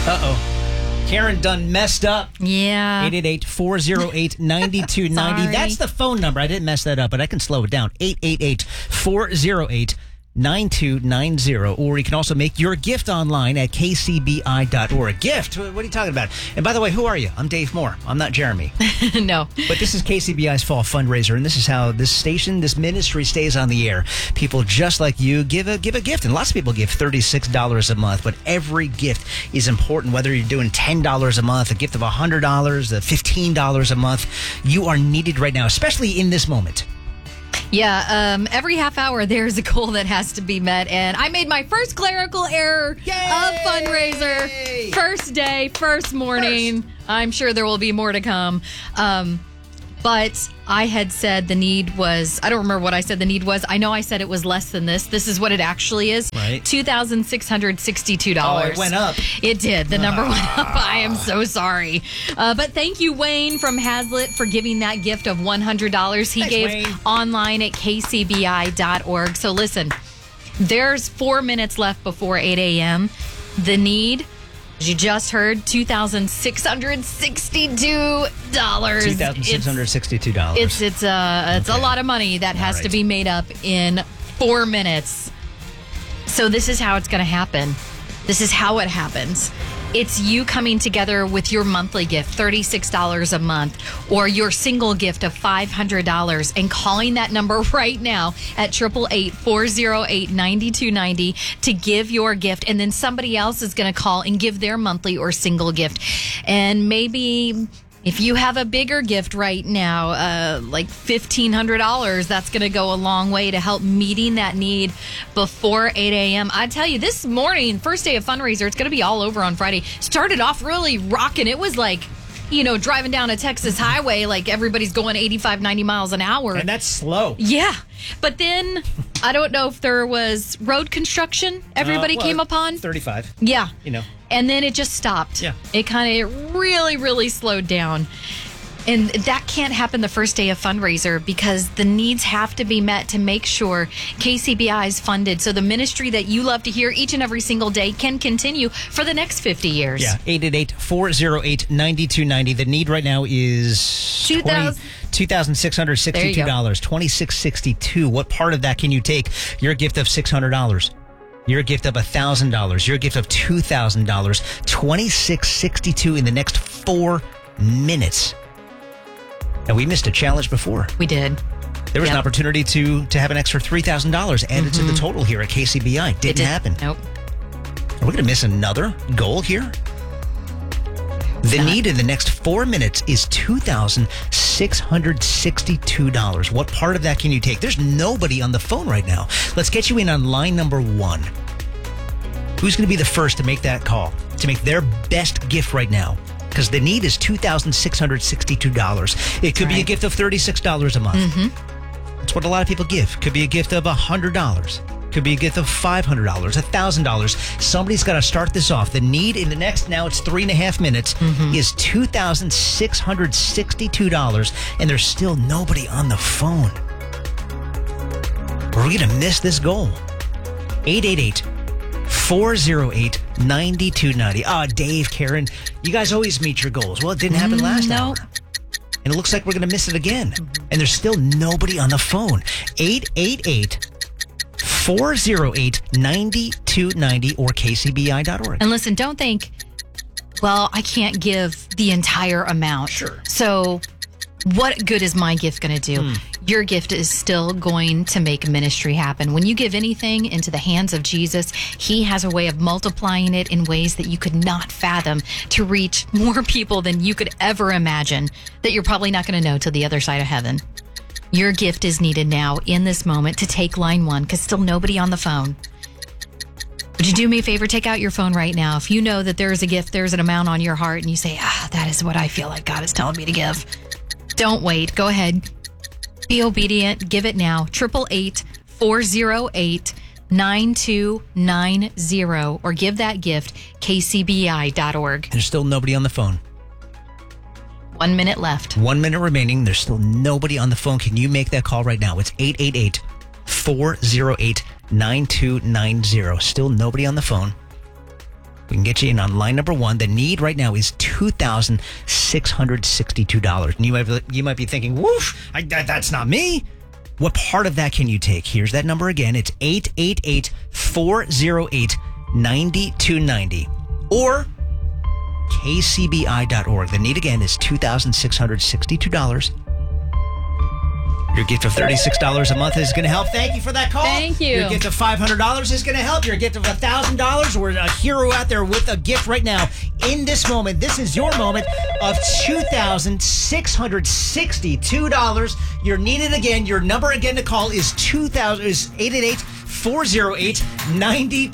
Uh-oh. Karen done messed up. Yeah. 888-408-9290. Sorry. That's the phone number. I didn't mess that up, but I can slow it down. 888-408-9290. Or you can also make your gift online at kcbi.org. Gift? What are you talking about? And by the way, who are you? I'm Dave Moore. I'm not Jeremy. No. But this is KCBI's Fall Fundraiser, and this is how this station, this ministry stays on the air. People just like you give a gift, and lots of people give $36 a month, but every gift is important, whether you're doing $10 a month, a gift of $100, $15 a month. You are needed right now, especially in this moment. Yeah, every half hour there's a goal that has to be met, and I made my first clerical error of fundraiser. First day, first morning. I'm sure there will be more to come. But I had said the need was, I don't remember what I said the need was. I know I said it was less than this. This is what it actually is. Right. $2,662. Oh, it went up. It did. The number went up. I am so sorry. But thank you, Wayne from Hazlitt, for giving that gift of $100 he gave Wayne. online at kcbi.org. So listen, there's 4 minutes left before 8 a.m. The need, as you just heard, $2,662. $2,662. It's a lot of money that has to be made up in 4 minutes. So this is how it's going to happen. This is how it happens. It's you coming together with your monthly gift, $36 a month, or your single gift of $500, and calling that number right now at 888-408-9290 to give your gift. And then somebody else is going to call and give their monthly or single gift. And maybe if you have a bigger gift right now, like $1,500, that's going to go a long way to help meeting that need before 8 a.m. I tell you, this morning, first day of fundraiser, it's going to be all over on Friday. Started off really rocking. It was like, driving down a Texas highway, like everybody's going 85, 90 miles an hour. And that's slow. Yeah. But then, I don't know if there was road construction everybody came upon. 35. Yeah. You know. And then it just stopped. Yeah. It really, really slowed down. And that can't happen the first day of fundraiser because the needs have to be met to make sure KCBI is funded so the ministry that you love to hear each and every single day can continue for the next 50 years. Yeah, 888-408-9290. The need right now is $2,662, $2,662. What part of that can you take? Your gift of $600. Your gift of $1,000. Your gift of $2,000. $2,662 in the next 4 minutes. And we missed a challenge before. We did. There was an opportunity to have an extra $3,000 added to the total here at KCBI. Didn't happen. Nope. Are we going to miss another goal here? The need in the next 4 minutes is $2,662. What part of that can you take? There's nobody on the phone right now. Let's get you in on line number 1. Who's going to be the first to make that call, to make their best gift right now? Because the need is $2,662. It could be a gift of $36 a month. Mm-hmm. That's what a lot of people give. Could be a gift of $100. Could be a gift of $500, $1,000. Somebody's got to start this off. The need in the next, now it's 3.5 minutes, is $2,662. And there's still nobody on the phone. We're going to miss this goal. 888-408-9290. Oh, Dave, Karen, you guys always meet your goals. Well, it didn't happen last hour. And it looks like we're going to miss it again. And there's still nobody on the phone. 888-408-9290 or kcbi.org. And listen, don't think, well, I can't give the entire amount. Sure. So what good is my gift going to do? Your gift is still going to make ministry happen. When you give anything into the hands of Jesus, he has a way of multiplying it in ways that you could not fathom to reach more people than you could ever imagine that you're probably not going to know till the other side of heaven. Your gift is needed now in this moment to take line 1 because still nobody on the phone. Would you do me a favor? Take out your phone right now. If you know that there is a gift, there's an amount on your heart, and you say, that is what I feel like God is telling me to give. Don't wait. Go ahead. Be obedient. Give it now. 888-408-9290 or give that gift, kcbi.org. There's still nobody on the phone. 1 minute left. 1 minute remaining. There's still nobody on the phone. Can you make that call right now? It's 888-408-9290. Still nobody on the phone. We can get you in on line number 1. The need right now is $2,662. And you might be thinking, woof, that's not me. What part of that can you take? Here's that number again. It's 888-408-9290 or kcbi.org. The need again is $2,662. Your gift of $36 a month is going to help. Thank you for that call. Thank you. Your gift of $500 is going to help. Your gift of $1,000. We're a hero out there with a gift right now. In this moment, this is your moment of $2,662. You're needed again. Your number again to call is 888-408-9290.